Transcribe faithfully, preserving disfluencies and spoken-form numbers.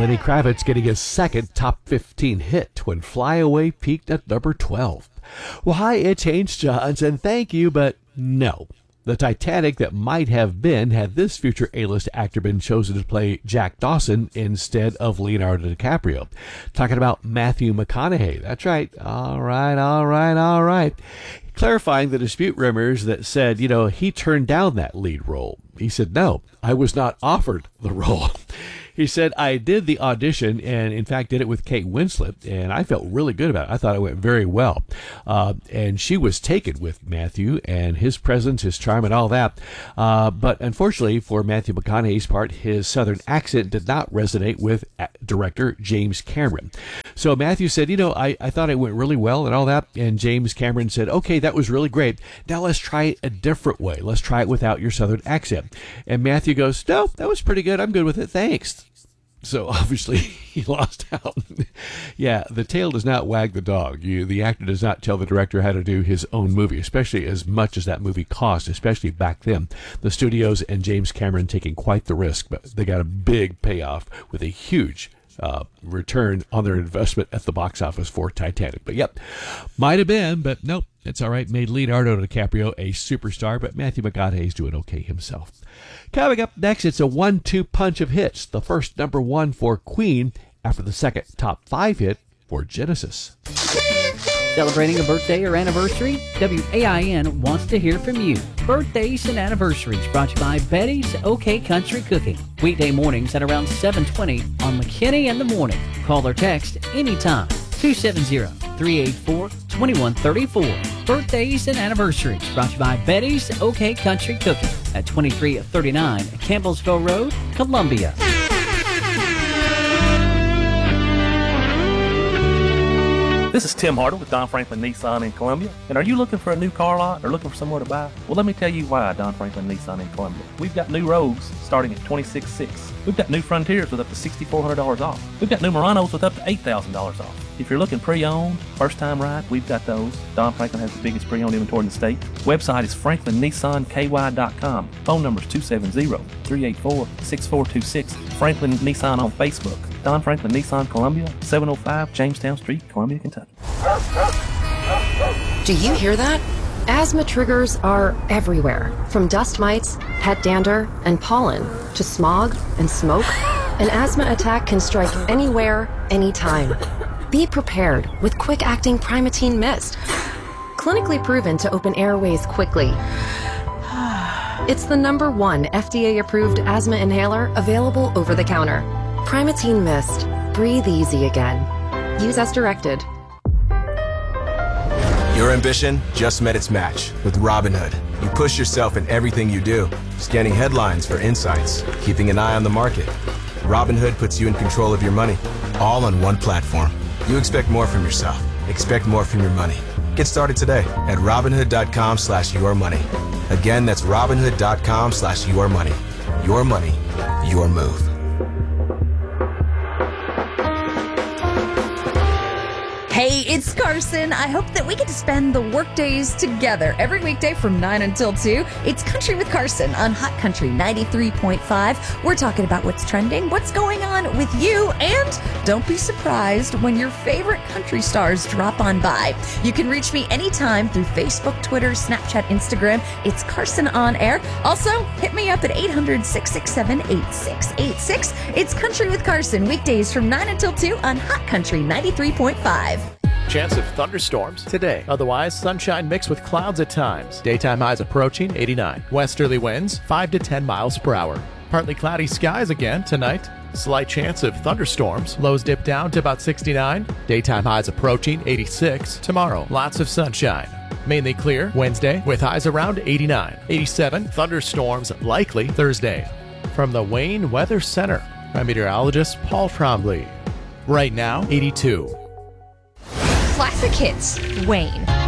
Lenny Kravitz getting his second top fifteen hit when Fly Away peaked at number twelve. Well, hi, it's Haynes Johns, and thank you, but no. The Titanic that might have been had this future A-list actor been chosen to play Jack Dawson instead of Leonardo DiCaprio. Talking about Matthew McConaughey. That's right. All right, all right, all right. Clarifying the dispute rumors that said, you know, he turned down that lead role. He said, no, I was not offered the role. He said, I did the audition and, in fact, did it with Kate Winslet, and I felt really good about it. I thought it went very well. Uh, and she was taken with Matthew and his presence, his charm, and all that. Uh, but unfortunately for Matthew McConaughey's part, his southern accent did not resonate with director James Cameron. So Matthew said, you know, I, I thought it went really well and all that. And James Cameron said, okay, that was really great. Now let's try it a different way. Let's try it without your southern accent. And Matthew goes, no, that was pretty good. I'm good with it. Thanks. So obviously he lost out. Yeah, the tail does not wag the dog. You, the actor does not tell the director how to do his own movie, especially as much as that movie cost, especially back then. The studios and James Cameron taking quite the risk, but they got a big payoff with a huge uh, return on their investment at the box office for Titanic. But yep, might have been, but nope, it's all right. Made Leonardo DiCaprio a superstar, but Matthew McConaughey's doing okay himself. Coming up next, it's a one two punch of hits. The first number one for Queen after the second top five hit for Genesis. Celebrating a birthday or anniversary? W A I N wants to hear from you. Birthdays and anniversaries brought to you by Betty's OK Country Cooking. Weekday mornings at around seven twenty on McKinney in the Morning. Call or text anytime. two seven zero, three eight four, two one three four. Birthdays and anniversaries brought to you by Betty's OK Country Cooking at twenty-three thirty-nine Campbellsville Road, Columbia. This is Tim Hartle with Don Franklin Nissan in Columbia. And are you looking for a new car lot or looking for somewhere to buy? Well, let me tell you why Don Franklin Nissan in Columbia. We've got new Rogues starting at twenty-six thousand six hundred dollars. We've got new Frontiers with up to six thousand four hundred dollars off. We've got new Muranos with up to eight thousand dollars off. If you're looking pre-owned, first-time ride, we've got those. Don Franklin has the biggest pre-owned inventory in the state. Website is franklin nissan k y dot com. Phone number is two seven zero, three eight four, six four two six. Franklin Nissan on Facebook. Don Franklin Nissan Columbia, seven oh five Jamestown Street, Columbia, Kentucky. Do you hear that? Asthma triggers are everywhere, from dust mites, pet dander, and pollen, to smog and smoke. An asthma attack can strike anywhere, anytime. Be prepared with quick-acting Primatene Mist. Clinically proven to open airways quickly. It's the number one F D A-approved asthma inhaler available over the counter. Primatene Mist. Breathe easy again. Use as directed. Your ambition just met its match with Robinhood. You push yourself in everything you do, scanning headlines for insights, keeping an eye on the market. Robinhood puts you in control of your money, all on one platform. You expect more from yourself. Expect more from your money. Get started today at Robinhood.com slash your money. Again, that's Robinhood.com slash your money. Your money, your move. Hey, it's Carson. I hope that we get to spend the work days together every weekday from nine until two. It's Country with Carson on Hot Country ninety-three point five. We're talking about what's trending, what's going on with you, and don't be surprised when your favorite country stars drop on by. You can reach me anytime through Facebook, Twitter, Snapchat, Instagram. It's Carson on Air. Also, hit me up at eight hundred, six six seven, eight six eight six. It's Country with Carson, weekdays from nine until two on Hot Country ninety-three point five. Chance of thunderstorms today. Otherwise, sunshine mixed with clouds at times. Daytime highs approaching eighty-nine. Westerly winds five to ten miles per hour. Partly cloudy skies again tonight. Slight chance of thunderstorms. Lows dip down to about sixty-nine. Daytime highs approaching eighty-six. Tomorrow, lots of sunshine. Mainly clear Wednesday with highs around eighty-nine. eighty-seven. Thunderstorms likely Thursday. From the Wayne Weather Center, I'm meteorologist Paul Trombley. Right now, eighty-two. Classic hits, Wayne.